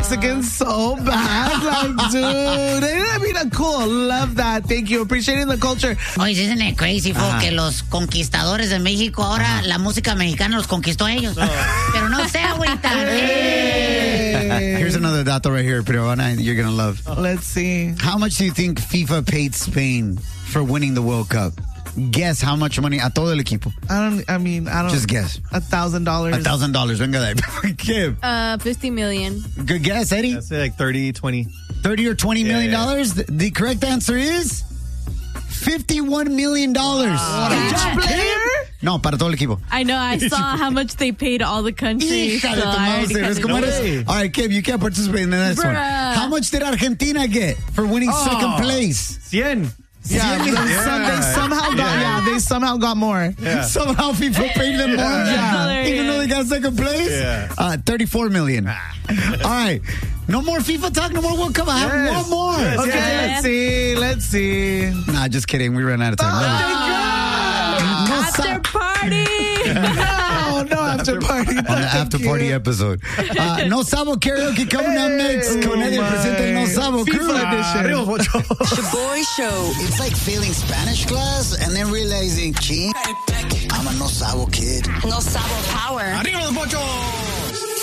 Mexicans so bad. Like, dude. I mean, cool. Love that. Thank you. Appreciating the culture. Oye, isn't it crazy, que los conquistadores de México, ahora la música mexicana los conquistó a ellos. Pero no se agüitan. Here's another dato right here, Peruana, you're going to love. Let's see. How much do you think FIFA paid Spain for winning the World Cup? Guess how much money a todo el equipo. I don't. Just guess. $1,000. $1,000. Venga de ahí. Kim. $50 million. Good guess, Eddie. I'd say like 30, 20. 30 or $20 million? Yeah. The correct answer is $51 million. No, para todo el equipo. I know. I saw how much they paid all the countries. Hija de tu mouse. All right, Kim, you can't participate in the next one. Bruh. How much did Argentina get for winning second place? 100. Yeah, they somehow got more. Yeah. Somehow FIFA paid them more. Yeah. Even though they got second place. Yeah. $34 million. All right. No more FIFA talk, no more World Cup. I have one more. Yes, Okay, yes. let's see. Nah, just kidding. We ran out of time. After party. No after party. On the after party episode. No Sabo Karaoke coming up next. Con Eddie presenta No Sabo Crew. Shaboy Show. It's like failing Spanish class and then realizing, I'm a No Sabo kid. No Sabo Power. Arriba los Pochos!